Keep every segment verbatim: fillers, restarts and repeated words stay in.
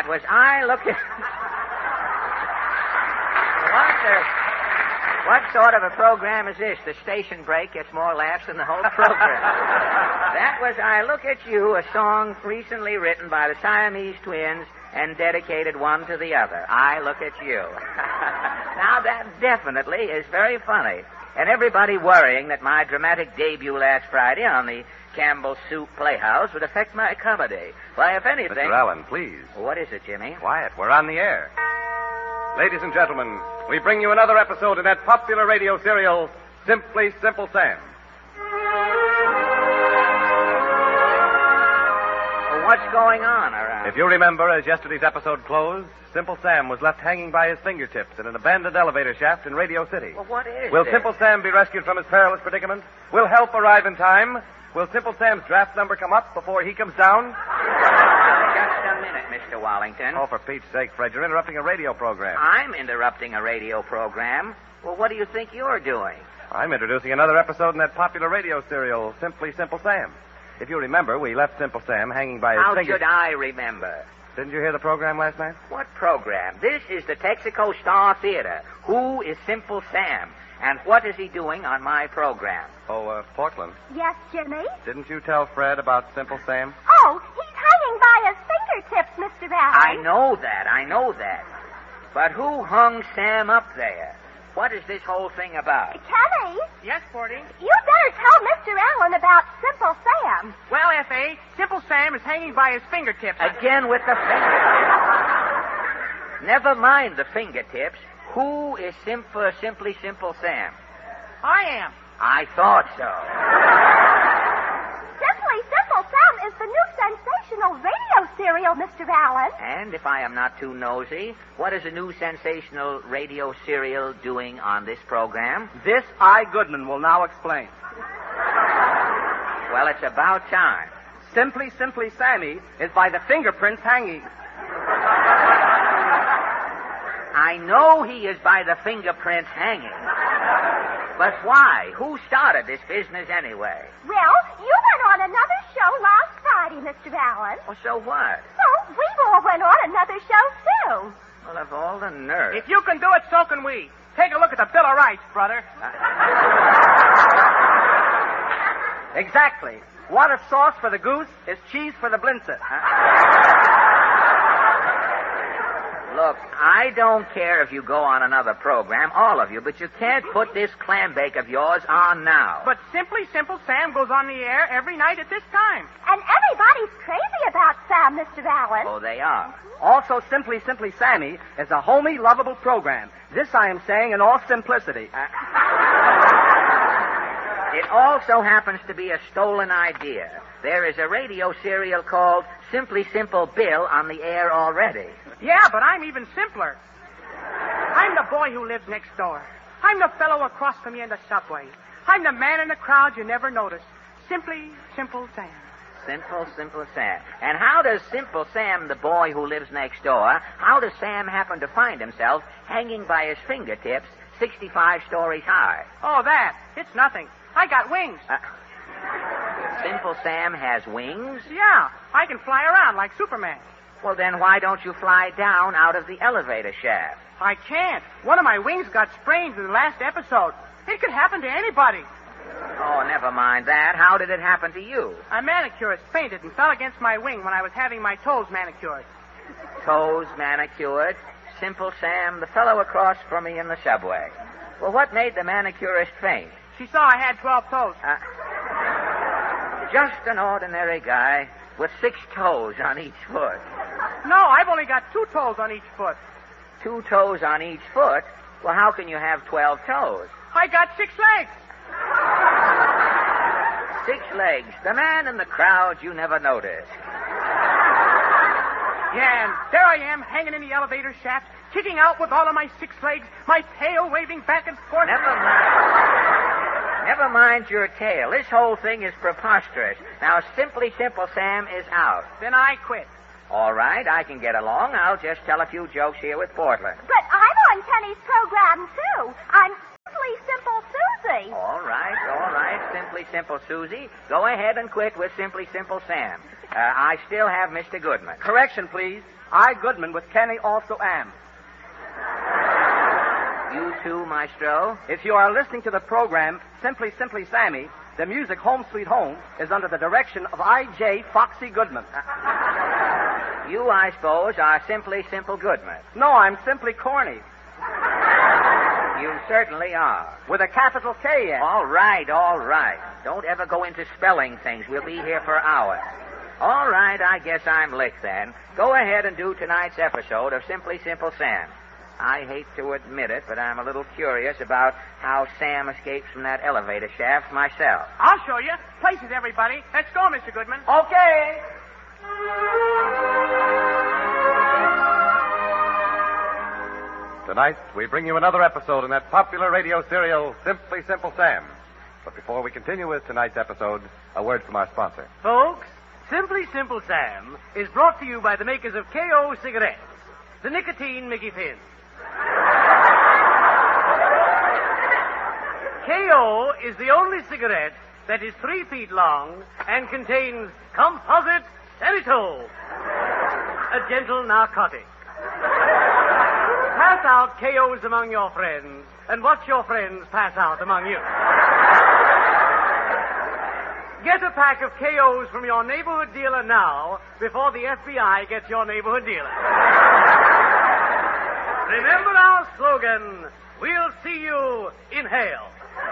was I Look at... What, the... what sort of a program is this? The station break gets more laughs than the whole program. That was I Look at You, a song recently written by the Siamese twins and dedicated one to the other. I Look at You. Now, that definitely is very funny. And everybody worrying that my dramatic debut last Friday on the Campbell Soup Playhouse would affect my comedy. Why, if anything... Mister Allen, please. What is it, Jimmy? Quiet. We're on the air. Ladies and gentlemen, we bring you another episode in that popular radio serial, Simply Simple Sam. Well, what's going on around? If you remember, as yesterday's episode closed, Simple Sam was left hanging by his fingertips in an abandoned elevator shaft in Radio City. Well, what is Will this? Simple Sam be rescued from his perilous predicament? Will help arrive in time? Will Simple Sam's draft number come up before he comes down? Just a minute, Mister Wallington. Oh, for Pete's sake, Fred, you're interrupting a radio program. I'm interrupting a radio program. Well, what do you think you're doing? I'm introducing another episode in that popular radio serial, Simply Simple Sam. If you remember, we left Simple Sam hanging by his How fingers. should I remember? Didn't you hear the program last night? What program? This is the Texaco Star Theater. Who is Simple Sam? And what is he doing on my program? Oh, uh, Portland. Yes, Jimmy? Didn't you tell Fred about Simple Sam? Oh, he's hanging by his fingertips, Mister Allen. I know that. I know that. But who hung Sam up there? What is this whole thing about? Kenny? Yes, Forty? You'd better tell Mister Allen about Simple Sam. Well, F A, Simple Sam is hanging by his fingertips. Again with the fingertips. Never mind the fingertips. Who is Simple, Simply Simple Sam? I am. I thought so. Simply Simple Sam is the new sensational radio serial, Mister Allen. And if I am not too nosy, what is a new sensational radio serial doing on this program? This I, Goodman, will now explain. Well, it's about time. Simply, Simply Sammy is by the fingerprints hanging. I know he is by the fingerprints hanging. But why? Who started this business anyway? Well, you went on another show last Friday, Mister Allen. Well, so what? So we all went on another show, too. Well, of all the nerve. If you can do it, so can we. Take a look at the Bill of Rights, brother. Exactly. What is sauce for the goose is cheese for the blintzes. Look, I don't care if you go on another program, all of you, but you can't put this clam bake of yours on now. But Simply Simple Sam goes on the air every night at this time. And everybody's crazy about Sam, Mister Allen. Oh, they are. Also, Simply, Simply Sammy is a homey, lovable program. This I am saying in all simplicity. Uh, it also happens to be a stolen idea. There is a radio serial called Simply Simple Bill on the air already. Yeah, but I'm even simpler. I'm the boy who lives next door. I'm the fellow across from you in the subway. I'm the man in the crowd you never notice. Simply Simple Sam. Simple, Simple Sam. And how does Simple Sam, the boy who lives next door, how does Sam happen to find himself hanging by his fingertips sixty-five stories high? Oh, that. It's nothing. I got wings. Uh, Simple Sam has wings? Yeah, I can fly around like Superman. Well, then why don't you fly down out of the elevator shaft? I can't. One of my wings got sprained in the last episode. It could happen to anybody. Oh, never mind that. How did it happen to you? A manicurist fainted and fell against my wing when I was having my toes manicured. Toes manicured? Simple Sam, the fellow across from me in the subway. Well, what made the manicurist faint? She saw I had twelve toes. Uh, just an ordinary guy with six toes on each foot. No, I've only got two toes on each foot. Two toes on each foot? Well, how can you have twelve toes? I got six legs. Six legs. The man in the crowd you never noticed. Yeah, and there I am, hanging in the elevator shaft, kicking out with all of my six legs, my tail waving back and forth. Never mind. Never mind your tail. This whole thing is preposterous. Now, Simply Simple Sam is out. Then I quit. All right, I can get along. I'll just tell a few jokes here with Portland. But I'm on Kenny's program, too. I'm Simply Simple Susan. Susie. All right, all right, Simply Simple Susie. Go ahead and quit with Simply Simple Sam. Uh, I still have Mister Goodman. Correction, please. I, Goodman, with Kenny, also am. You too, Maestro? If you are listening to the program Simply Simply Sammy, the music Home Sweet Home is under the direction of I J. Foxy Goodman. You, I suppose, are Simply Simple Goodman. No, I'm simply corny. You certainly are. With a capital K in. All right, all right. Don't ever go into spelling things. We'll be here for hours. All right, I guess I'm licked then. Go ahead and do tonight's episode of Simply Simple Sam. I hate to admit it, but I'm a little curious about how Sam escapes from that elevator shaft myself. I'll show you. Places, everybody. Let's go, Mister Goodman. Okay. Tonight, we bring you another episode in that popular radio serial, Simply Simple Sam. But before we continue with tonight's episode, a word from our sponsor. Folks, Simply Simple Sam is brought to you by the makers of K O cigarettes, the nicotine Mickey Finn. K O is the only cigarette that is three feet long and contains composite xylitol, a gentle narcotic. Pass out K Os among your friends and watch your friends pass out among you. Get a pack of K Os from your neighborhood dealer now before the F B I gets your neighborhood dealer. Remember our slogan, we'll see you in hell.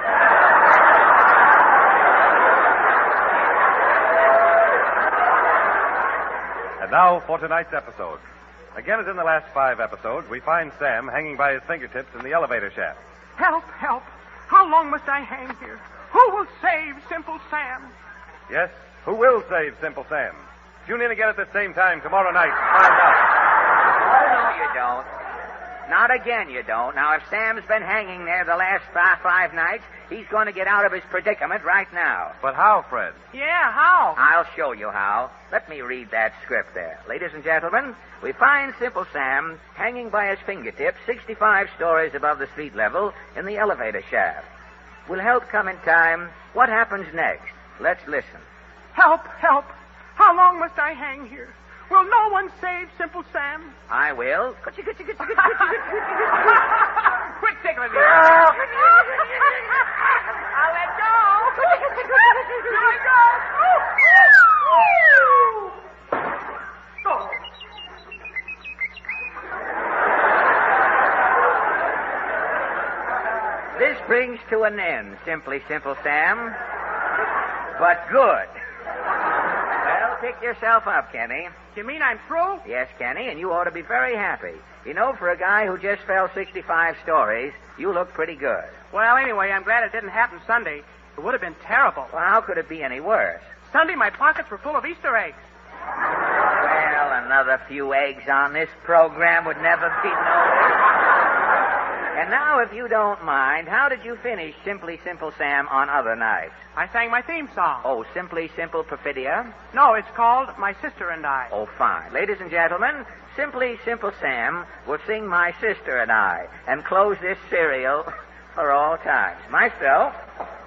And now for tonight's episode. Again, as in the last five episodes, we find Sam hanging by his fingertips in the elevator shaft. Help, help. How long must I hang here? Who will save Simple Sam? Yes, who will save Simple Sam? Tune in again at the same time tomorrow night to find out. Oh, no, you don't. Not again, you don't. Now, if Sam's been hanging there the last five, five nights, he's going to get out of his predicament right now. But how, Fred? Yeah, how? I'll show you how. Let me read that script there. Ladies and gentlemen, we find Simple Sam hanging by his fingertips sixty-five stories above the street level in the elevator shaft. Will help come in time. What happens next? Let's listen. Help, help. How long must I hang here? Will no one save Simple Sam? I will. Quit tickling me. I'll let go. Here I go. Oh. This brings to an end, Simply Simple Sam. But good. Well, pick yourself up, Kenny. You mean I'm through? Yes, Kenny, and you ought to be very happy. You know, for a guy who just fell sixty-five stories, you look pretty good. Well, anyway, I'm glad it didn't happen Sunday. It would have been terrible. Well, how could it be any worse? Sunday, my pockets were full of Easter eggs. Well, another few eggs on this program would never be noticed. And now, if you don't mind, how did you finish Simply Simple Sam on other nights? I sang my theme song. Oh, Simply Simple Perfidia? No, it's called My Sister and I. Oh, fine. Ladies and gentlemen, Simply Simple Sam will sing My Sister and I and close this serial for all times. Maestro.